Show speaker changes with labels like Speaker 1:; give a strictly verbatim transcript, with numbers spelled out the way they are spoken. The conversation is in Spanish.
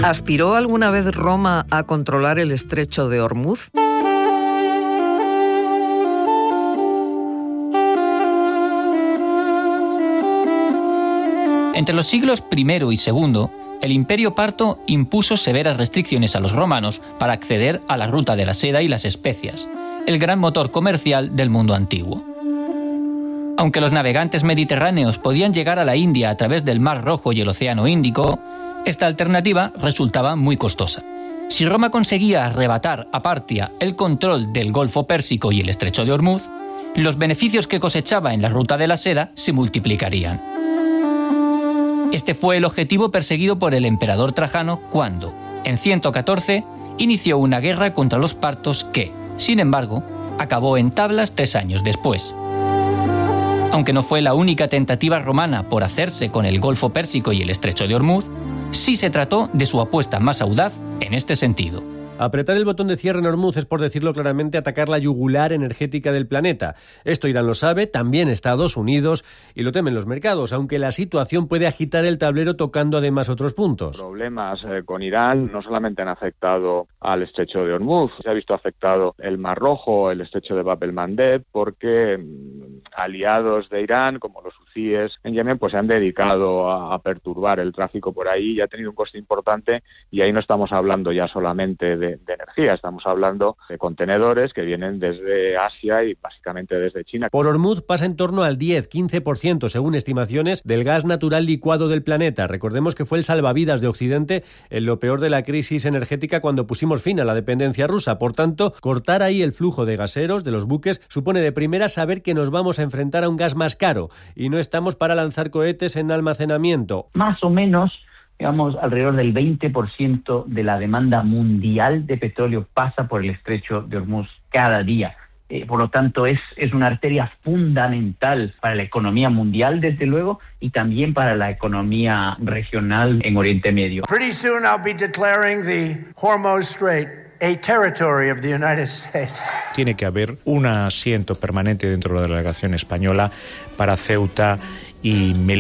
Speaker 1: ¿Aspiró alguna vez Roma a controlar el estrecho de Ormuz?
Speaker 2: Entre los siglos primero y segundo, el Imperio Parto impuso severas restricciones a los romanos para acceder a la ruta de la seda y las especias, el gran motor comercial del mundo antiguo. Aunque los navegantes mediterráneos podían llegar a la India a través del Mar Rojo y el Océano Índico, esta alternativa resultaba muy costosa. Si Roma conseguía arrebatar a Partia el control del Golfo Pérsico y el Estrecho de Ormuz, los beneficios que cosechaba en la ruta de la seda se multiplicarían. Este fue el objetivo perseguido por el emperador Trajano cuando, en ciento catorce, inició una guerra contra los partos que, sin embargo, acabó en tablas tres años después. Aunque no fue la única tentativa romana por hacerse con el Golfo Pérsico y el Estrecho de Ormuz, sí se trató de su apuesta más audaz en este sentido.
Speaker 3: Apretar el botón de cierre en Ormuz es, por decirlo claramente, atacar la yugular energética del planeta. Esto Irán lo sabe, también Estados Unidos, y lo temen los mercados, aunque la situación puede agitar el tablero tocando además otros puntos.
Speaker 4: Problemas eh, con Irán no solamente han afectado al estrecho de Ormuz, se ha visto afectado el Mar Rojo, el estrecho de Bab el-Mandeb, porque mmm, aliados de Irán, como los hutíes en Yemen, pues se han dedicado a, a perturbar el tráfico por ahí y ha tenido un coste importante, y ahí no estamos hablando ya solamente de de energía, estamos hablando de contenedores que vienen desde Asia y básicamente desde China.
Speaker 3: Por Ormuz pasa en torno al diez a quince por ciento, según estimaciones, del gas natural licuado del planeta. Recordemos que fue el salvavidas de Occidente en lo peor de la crisis energética cuando pusimos fin a la dependencia rusa. Por tanto, cortar ahí el flujo de gaseros de los buques supone de primera saber que nos vamos a enfrentar a un gas más caro y no estamos para lanzar cohetes en almacenamiento.
Speaker 5: Más o menos, digamos, alrededor del veinte por ciento de la demanda mundial de petróleo pasa por el estrecho de Ormuz cada día. Eh, por lo tanto, es, es una arteria fundamental para la economía mundial, desde luego, y también para la economía regional en Oriente Medio.
Speaker 6: Pretty soon I'll be declaring the Hormuz Strait a territory of the United States.
Speaker 7: Tiene que haber un asiento permanente dentro de la delegación española para Ceuta y Melilla.